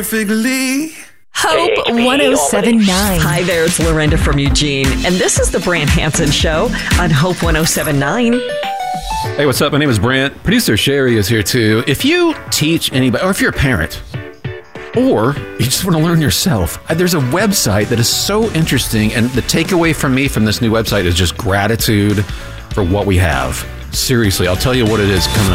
perfectly. Hope 1079. Hi there, it's Lorinda from Eugene, and this is the Brant Hansen Show on Hope 1079. Hey, what's up? My name is Brant. Producer Sherry is here too. If you teach anybody, or if you're a parent, or you just want to learn yourself, there's a website that is so interesting, and the takeaway from me from this new website is just gratitude for what we have. Seriously, I'll tell you what it is coming up.